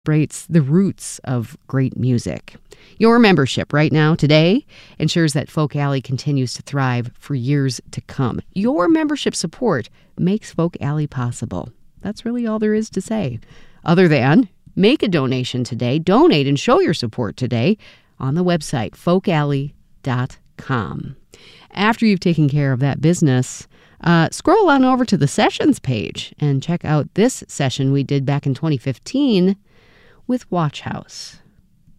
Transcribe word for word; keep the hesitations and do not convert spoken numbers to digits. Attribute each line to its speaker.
Speaker 1: celebrates the roots of great music. Your membership right now, today, ensures that Folk Alley continues to thrive for years to come. Your membership support makes Folk Alley possible. That's really all there is to say. Other than, make a donation today, donate and show your support today on the website, folk alley dot com. After you've taken care of that business, uh, scroll on over to the sessions page and check out this session we did back in twenty fifteen with Watch House.